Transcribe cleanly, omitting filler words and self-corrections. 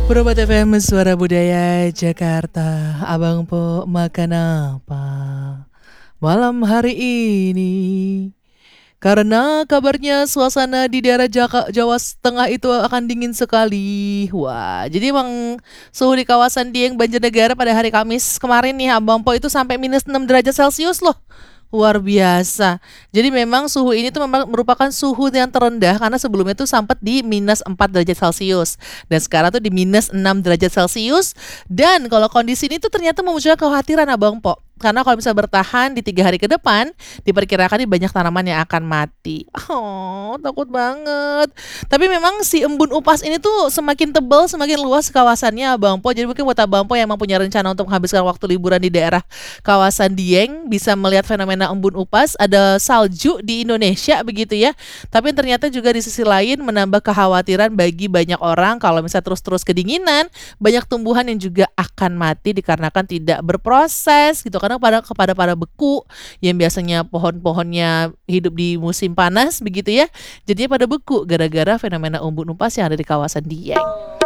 Probat FM Suara Budaya Jakarta. Abang Po makan apa malam hari ini? Karena kabarnya suasana di daerah Jawa Tengah itu akan dingin sekali. Wah, jadi emang suhu di kawasan Dieng Banjarnegara pada hari Kamis kemarin nih Abang Po itu sampai -6 derajat Celcius loh. Luar biasa. Jadi memang suhu ini tuh memang merupakan suhu yang terendah karena sebelumnya tuh sempat di -4 derajat Celcius dan sekarang tuh di -6 derajat Celcius. Dan kalau kondisi ini tuh ternyata memunculkan kekhawatiran Abang Po. Karena kalau bisa bertahan di 3 hari ke depan, diperkirakan nih banyak tanaman yang akan mati. Oh, takut banget. Tapi memang si embun upas ini tuh semakin tebal, semakin luas kawasannya Abang Po. Jadi mungkin buat Abang Po yang emang punya rencana untuk menghabiskan waktu liburan di daerah kawasan Dieng, bisa melihat fenomena embun upas, ada salju di Indonesia begitu ya. Tapi ternyata juga di sisi lain menambah kekhawatiran bagi banyak orang kalau misalnya terus-terus kedinginan, banyak tumbuhan yang juga akan mati dikarenakan tidak berproses gitu. Karena pada beku yang biasanya pohon-pohonnya hidup di musim panas begitu ya. Jadinya pada beku gara-gara fenomena embun upas yang ada di kawasan Dieng.